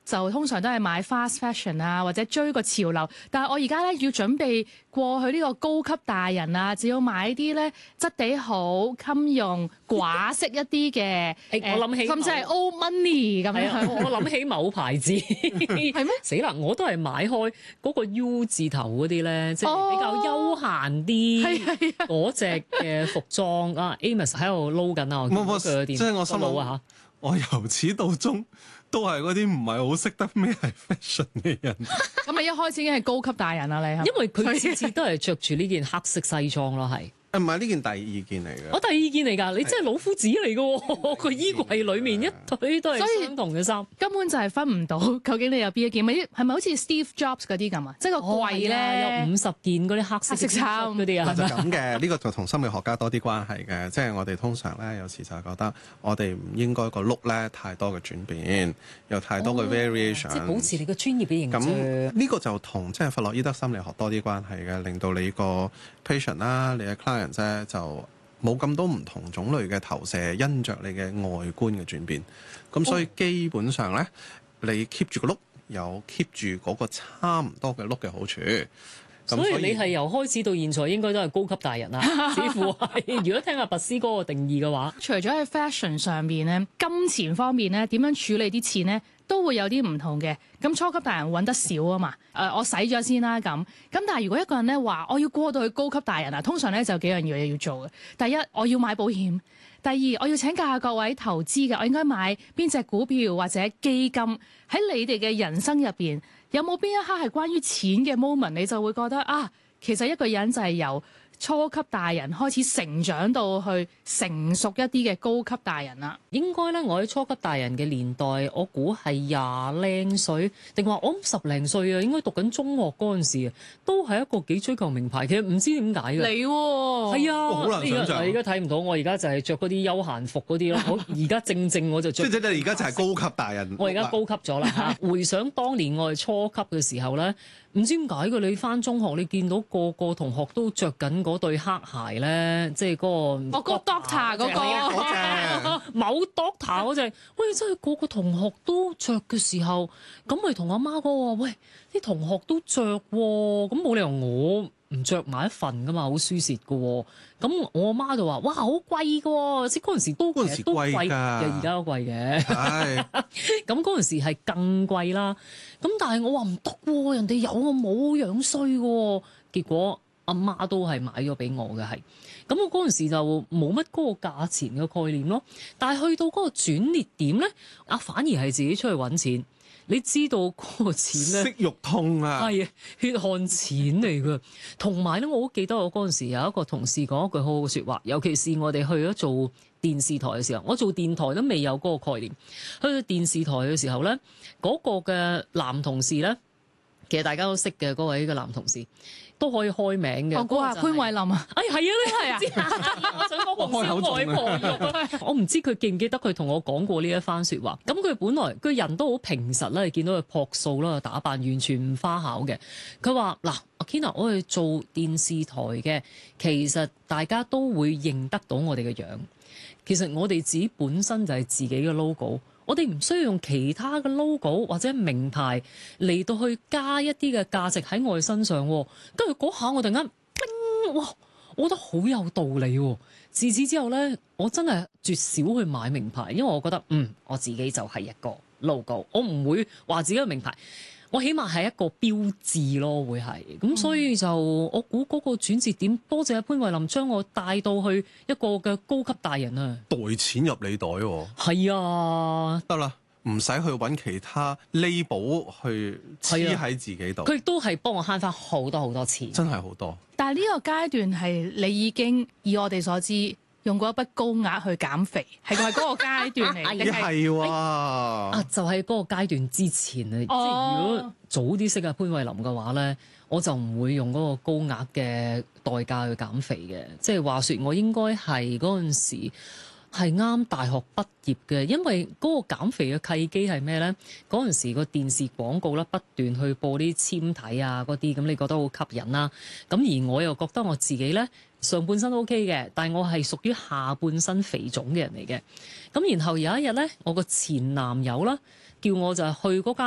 就通常都係買 fast fashion 啊，或者追個潮流。但係我而家咧要準備過去呢個高級大人啊，就要買啲咧質地好、襟用、寡色一啲嘅。 我諗起甚至係 old money 咁樣。 我諗起某牌子係咩？ 死啦！我都係買開嗰個 U 字頭嗰啲咧，即係比較休閒啲嗰隻嘅服裝啊。Amos 喺度撈緊啊！我見佢即係我心諗啊， 我由始到終都係嗰啲唔係好識得咩係 fashion 嘅人。 咁你一開始已經係高級大人啦，你係？ 因為佢次次都係着住呢件黑色西裝咯，係。 唔係呢件第二件嚟嘅。 我第二件嚟㗎，你真係老夫子嚟㗎喎！個衣櫃裡面一堆都係相同嘅衫， 根本就係分唔到究竟你有邊一件，係咪好似 Steve Jobs 嗰啲咁啊？即係個櫃咧有50件嗰啲黑色衫嗰啲啊， 就咁嘅。呢個就同心理學家多啲關係嘅，即係我哋通常咧有時就係覺得我哋唔應該個 look 咧太多嘅轉變，有太多嘅 variation， 即係保持你個專業嘅形象。 咁呢個就同即係弗洛伊德心理學多啲關係嘅，令到你個 patient 啦，你嘅 client 咧就冇咁多唔同種類嘅投射，因着你嘅外觀嘅轉變。咁所以基本上咧，你 keep 住個 look，有 keep 住嗰個差唔多嘅 look 嘅好處。 所以你係由開始到現在應該都係高級大人啦，似乎係。如果聽阿拔斯嗰個定義嘅話， 除咗喺 fashion 上面咧，金錢方面咧，點樣處理啲錢咧，都會有啲唔同嘅。咁初級大人揾得少啊嘛，我使咗先啦咁。但係如果一個人咧話我要過到去高級大人啊，通常咧就有幾樣嘢要做嘅。第一，我要買保險；第二，我要請教下各位投資嘅，我應該買邊隻股票或者基金。喺你哋嘅人生入邊，有冇邊一刻係關於錢嘅 moment，你就會覺得啊，其實一個人就係由初級大人開始成長到去成熟一啲嘅高級大人啦。 應該咧，我喺初級大人嘅年代，我估係廿零歲，定話我10零歲啊，應該讀緊中學嗰陣時啊，都係一個幾追求名牌嘅，唔知點解嘅。 你係啊， 好難想像。 你而家睇唔到，我而家就係着嗰啲休閒服嗰啲咯。我而家正我就着。 即係你而家就係高級大人。 我而家高級咗啦嚇。回想當年我係初級嘅時候咧，唔知點解嘅，你翻中學你見到個個同學都着緊嗰對黑鞋咧，即係嗰個。 個 Doctor 嗰個。 某 Doctor 嗰隻，喂，真係個個同學都着嘅時候，咁咪同阿媽講話，喂，啲同學都着喎，咁冇理由我唔着埋一份噶嘛，好輸蝕噶喎。咁我阿媽就話，哇，好貴噶喎，即係嗰陣時都嗰陣時貴㗎， 而家都貴嘅。 係。 咁嗰陣時係更貴啦。咁但係我話唔得喎，人哋有我冇，樣衰喎。結果阿媽都係買咗俾我嘅，係。咁我嗰陣時就冇乜嗰個價錢嘅概念咯，但係去到嗰個轉捩點咧，反而係自己出去揾錢。你知道嗰個錢咧， 息肉痛啊， 係血汗錢嚟㗎。同埋咧，我好記得我嗰陣時有一個同事講一句好好嘅説話，尤其是我哋去咗做電視台嘅時候，我做電台都未有嗰個概念。去到電視台嘅時候咧，嗰個嘅男同事咧，其實大家都識嘅嗰位嘅男同事。都可以開名嘅， 我估下潘慧琳啊， 係啊，你係啊，我想講個小外婆肉，我唔知佢記唔記得佢同我講過呢一番説話。咁佢本來佢人都好平實啦，你見到佢樸素啦，打扮完全唔花巧嘅。佢話嗱，阿 Kina，我哋做電視台嘅，其實大家都會認得到我哋嘅樣。其實我哋自己本身就係自己嘅 logo。我哋唔需要用其他嘅 logo 或者名牌嚟到去加一啲嘅價值喺我哋身上，跟住嗰下我突然間，哇！我覺得好有道理喎。自此之後咧，我真係絕少去買名牌，因為我覺得我自己就係一個 logo，我唔會話自己嘅名牌。我起碼係一個標誌咯，會係咁，所以就我估嗰個轉折點，多謝潘慧琳將我帶到去一個嘅高級大人啊！ 袋錢入你袋喎， 係啊， 得啦，唔使去揾其他 label 去黐喺自己度。 佢亦都係幫我慳翻好多好多錢， 真係好多。 但係呢個階段係你已經以我哋所知用過一筆高額去減肥，係嗰個階段嚟嘅。 係喎， 就係嗰個階段之前啊！即係如果早啲識阿潘慧琳嘅話咧，我就唔會用嗰個高額嘅代價去減肥嘅。即係話説，我應該係嗰陣時係啱大學畢業嘅，因為嗰個減肥嘅契機係咩咧？嗰陣時個電視廣告啦，不斷去播啲纖體啊嗰啲，咁你覺得好吸引啦。咁而我又覺得我自己咧上半身 OK 嘅，但係我係屬於下半身肥腫嘅人嚟嘅。咁然後有一日咧，我個前男友啦叫我就去嗰間